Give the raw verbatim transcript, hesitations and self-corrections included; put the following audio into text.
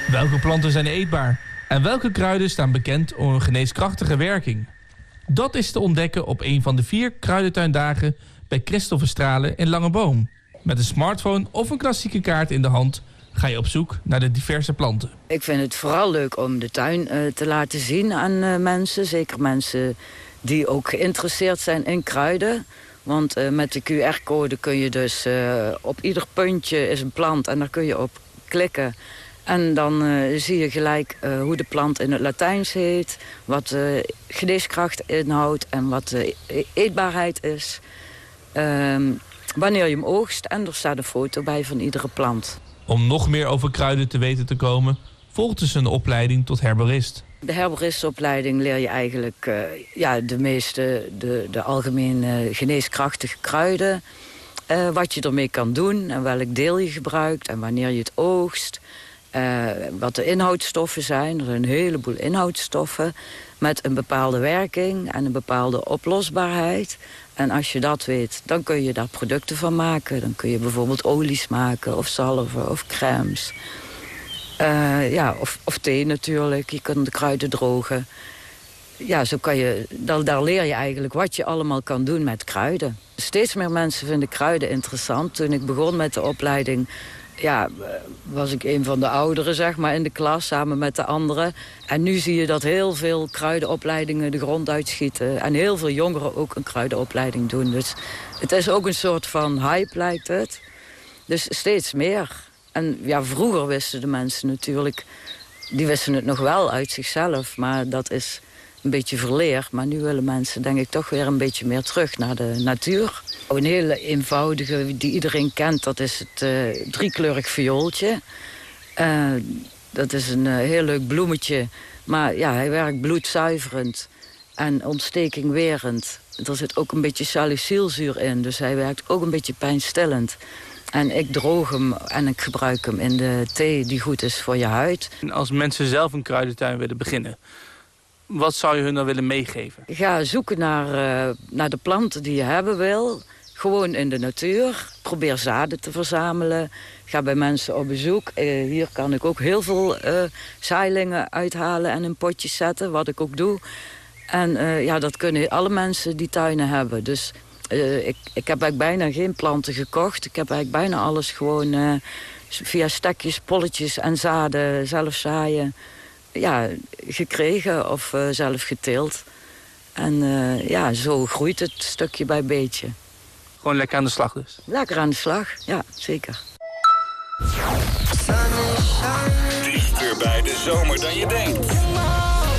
Welke planten zijn eetbaar? En welke kruiden staan bekend om hun geneeskrachtige werking? Dat is te ontdekken op een van de vier kruidentuindagen bij Christopher Stralen in Langeboom. Met een smartphone of een klassieke kaart in de hand ga je op zoek naar de diverse planten. Ik vind het vooral leuk om de tuin uh, te laten zien aan uh, mensen. Zeker mensen die ook geïnteresseerd zijn in kruiden. Want uh, met de Q R-code kun je dus uh, op ieder puntje is een plant en daar kun je op klikken. En dan uh, zie je gelijk uh, hoe de plant in het Latijns heet, wat uh, geneeskracht inhoudt en wat de uh, eetbaarheid is. Uh, wanneer je hem oogst en er staat een foto bij van iedere plant. Om nog meer over kruiden te weten te komen, volgt dus een opleiding tot herborist. De herboristopleiding leer je eigenlijk uh, ja, de meeste, de, de algemene geneeskrachtige kruiden. Uh, wat je ermee kan doen en welk deel je gebruikt en wanneer je het oogst. Uh, wat de inhoudstoffen zijn. Er zijn een heleboel inhoudstoffen met een bepaalde werking en een bepaalde oplosbaarheid. En als je dat weet, dan kun je daar producten van maken. Dan kun je bijvoorbeeld olies maken of zalven of crèmes. Uh, ja, of, of thee natuurlijk. Je kunt de kruiden drogen. Ja, zo kan je, daar, daar leer je eigenlijk wat je allemaal kan doen met kruiden. Steeds meer mensen vinden kruiden interessant. Toen ik begon met de opleiding, ja, was ik een van de ouderen zeg maar, in de klas, samen met de anderen. En nu zie je dat heel veel kruidenopleidingen de grond uitschieten. En heel veel jongeren ook een kruidenopleiding doen. Dus het is ook een soort van hype, lijkt het. Dus steeds meer. En ja, vroeger wisten de mensen natuurlijk, die wisten het nog wel uit zichzelf. Maar dat is een beetje verleerd. Maar nu willen mensen denk ik toch weer een beetje meer terug naar de natuur. Een hele eenvoudige die iedereen kent, dat is het uh, driekleurig viooltje. Uh, dat is een uh, heel leuk bloemetje. Maar ja, hij werkt bloedzuiverend en ontstekingwerend. Er zit ook een beetje salicylzuur in, dus hij werkt ook een beetje pijnstillend. En ik droog hem en ik gebruik hem in de thee die goed is voor je huid. En als mensen zelf een kruidentuin willen beginnen, wat zou je hun dan willen meegeven? Ga zoeken naar, uh, naar de planten die je hebben wil. Gewoon in de natuur. Probeer zaden te verzamelen. Ga bij mensen op bezoek. Uh, hier kan ik ook heel veel uh, zaailingen uithalen en in potjes zetten. Wat ik ook doe. En uh, ja, dat kunnen alle mensen die tuinen hebben. Dus uh, ik, ik heb eigenlijk bijna geen planten gekocht. Ik heb eigenlijk bijna alles gewoon uh, via stekjes, polletjes en zaden zelf zaaien. Ja, gekregen of uh, zelf geteeld. En uh, ja, zo groeit het stukje bij beetje. Gewoon lekker aan de slag dus? Lekker aan de slag, ja, zeker. Dichter bij de zomer dan je denkt.